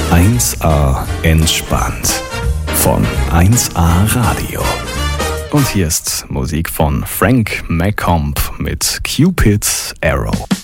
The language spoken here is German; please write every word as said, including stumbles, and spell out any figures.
eins A entspannt von eins A Radio. Und hier ist Musik von Frank McComb mit Cupid's Arrow.